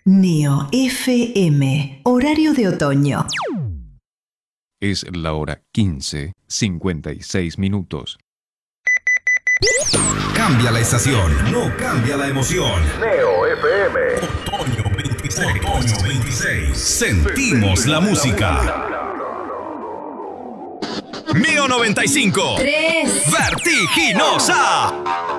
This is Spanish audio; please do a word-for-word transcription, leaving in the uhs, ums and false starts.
Neo F M, horario de otoño. Es la hora quince, cincuenta y seis minutos. Cambia la estación, no cambia la emoción. Neo F M. Otoño veintiséis. Otoño veintiséis. Sentimos la música. Mío noventa y cinco. tres. Vertiginosa.